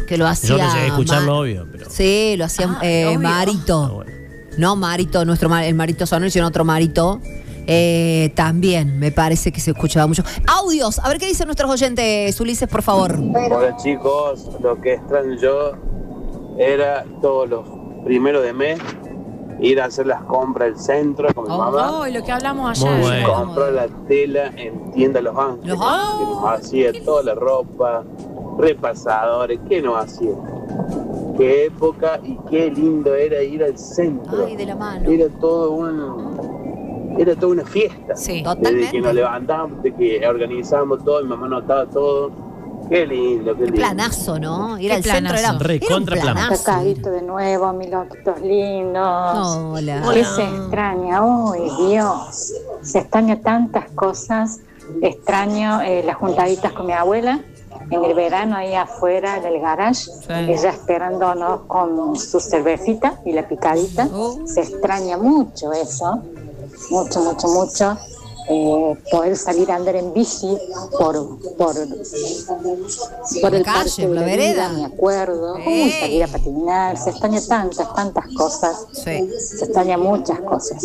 que lo hacía. Yo no llegué a escucharlo, obvio. Pero... Sí, lo hacía Marito. Bueno. No Marito, el Marito sonoro, sino otro Marito. También me parece que se escuchaba mucho. Audios, a ver qué dicen nuestros oyentes, Ulises, por favor. Hola chicos, lo que extraño yo era todos los primeros de mes ir a hacer las compras del centro con mi mamá. Lo que hablamos ayer. Muy bueno. Comprar la tela en tienda Los Ángeles. Que nos hacía toda la ropa, repasadores, ¿qué nos hacía? Qué época y qué lindo era ir al centro. Ay, de la mano. Era toda una fiesta. Sí, totalmente. Desde que nos levantábamos, de que organizábamos todo, mi mamá notaba todo. Qué lindo, qué lindo. Planazo, ¿no? Ir al centro era Recontra un planazo. Cacarito de nuevo, mis loquitos lindos. Hola. ¿Qué se extraña? ¡Uy, Dios! Se extraña tantas cosas. Extraño las juntaditas con mi abuela en el verano ahí afuera del garage. Ella esperándonos con su cervecita y la picadita. Se extraña mucho eso. Mucho, mucho, mucho. Poder salir a andar en bici por el parque de la vereda, me acuerdo. Salir a patinar, se extraña tantas cosas. Sí. Se extraña muchas cosas.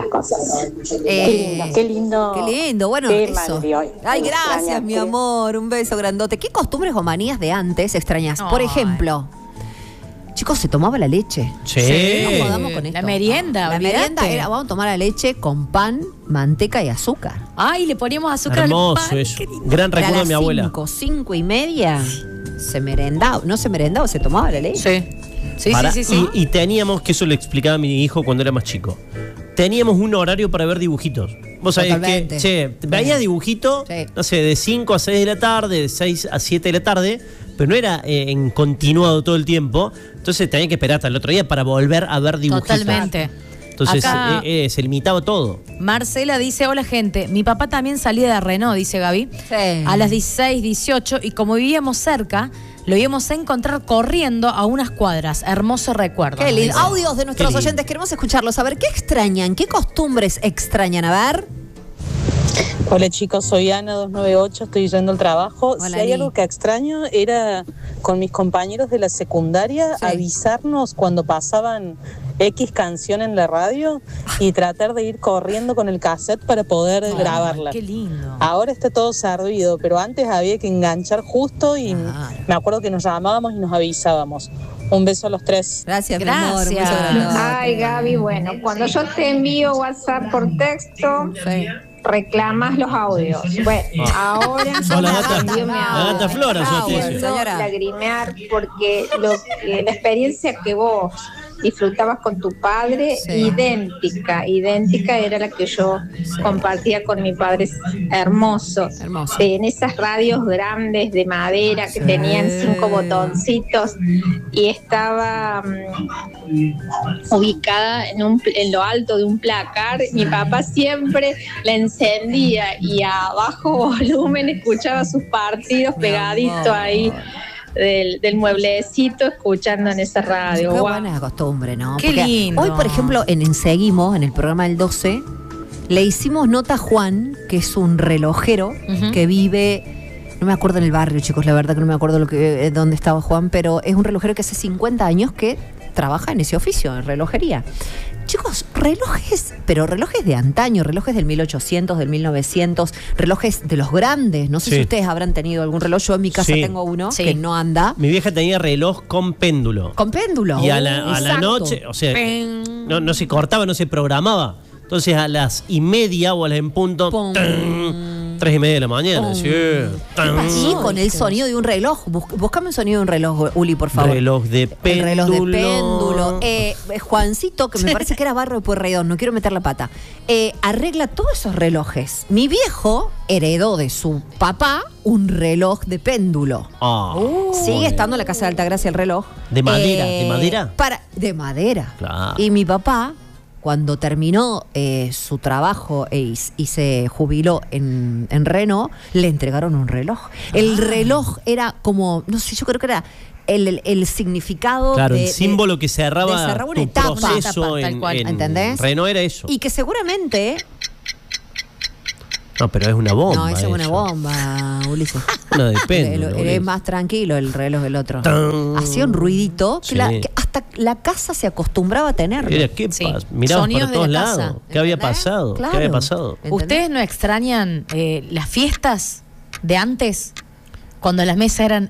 Qué lindo. Bueno, tema eso. de hoy. Ay, gracias, mi amor. Un beso grandote. ¿Qué costumbres o manías de antes extrañas? Por ejemplo, chicos, se tomaba la leche. Sí. No jodamos con esto. La merienda, La olvídate. merienda era, vamos a tomar la leche con pan, manteca y azúcar. Ay, le poníamos azúcar Hermoso al pan. eso. Gran recuerdo de mi abuela. 5:30 se merendaba. No se merendaba, se tomaba la leche. Sí. Sí. Y teníamos, que eso le explicaba a mi hijo cuando era más chico, teníamos un horario para ver dibujitos. Vos sabés Totalmente. que, veía dibujito, no sé, de 5 a 6 de la tarde, de 6 a 7 de la tarde, pero no era en continuado todo el tiempo. Entonces tenía que esperar hasta el otro día para volver a ver dibujitos. Totalmente. Entonces Acá, se limitaba todo. Marcela dice, hola gente, mi papá también salía de Renault, dice Gaby, a las 16, 18, y como vivíamos cerca, lo íbamos a encontrar corriendo a unas cuadras. Hermoso recuerdo. Qué lindo. Dice. Audios de nuestros oyentes, queremos escucharlos. A ver, ¿qué extrañan? ¿Qué costumbres extrañan? A ver. Hola chicos, soy Ana 298, estoy yendo al trabajo. Hola, si hay algo que extraño era con mis compañeros de la secundaria avisarnos cuando pasaban X canción en la radio y tratar de ir corriendo con el cassette para poder grabarla. Qué lindo. Ahora está todo servido, pero antes había que enganchar justo y me acuerdo que nos llamábamos y nos avisábamos. Un beso a los tres. Gracias, mi amor. Un beso grande. Ay, Gaby, bueno, cuando yo te envío WhatsApp por texto, reclamas los audios. Bueno, ahora La gata Flora, lagrimear porque la experiencia que vos disfrutabas con tu padre, idéntica era la que yo compartía con mi padre. Hermoso. En esas radios grandes de madera que tenían 5 botoncitos y estaba ubicada en lo alto de un placar. Mi papá siempre la encendía y a bajo volumen escuchaba sus partidos pegadito ahí del mueblecito, escuchando en esa radio. Qué Wow. buena costumbre, ¿no? Qué Porque lindo. hoy, por ejemplo, en Seguimos, en el programa del 12, le hicimos nota a Juan, que es un relojero que vive, no me acuerdo en el barrio, chicos, la verdad que no me acuerdo dónde estaba Juan, pero es un relojero que hace 50 años que trabaja en ese oficio, en relojería. Chicos, relojes, pero relojes de antaño, relojes del 1800, del 1900, relojes de los grandes. No sé si ustedes habrán tenido algún reloj. Yo en mi casa tengo uno que no anda. Mi vieja tenía reloj con péndulo. Con péndulo. Y a la noche, o sea, no se cortaba, no se programaba. Entonces a las 1:30 o a las en punto, 3:30 de la mañana. Y con el sonido de un reloj. Búscame un sonido de un reloj, Uli, por favor. Reloj de péndulo. El reloj de péndulo. Juancito, que me parece que era Barro de Pueyrredón, no quiero meter la pata, arregla todos esos relojes. Mi viejo heredó de su papá un reloj de péndulo. Sigue estando en la casa de Altagracia el reloj. ¿De madera? ¿De madera? De madera. Claro. Y mi papá, cuando terminó su trabajo y se jubiló en Renault, le entregaron un reloj. El reloj era como, no sé, yo creo que era el significado. Claro, el símbolo que cerraba una tu etapa. proceso Tal cual, ¿entendés? Renault era eso. Y que seguramente... No, pero es una bomba. No, esa es una bomba, Ulises. No, depende. Es más tranquilo el reloj del otro. Hacía un ruidito que hasta la casa se acostumbraba a tenerlo. ¿Qué pasa? Miramos para todos lados. ¿Qué había pasado? Claro. ¿Qué había pasado? ¿Ustedes no extrañan las fiestas de antes? Cuando las mesas eran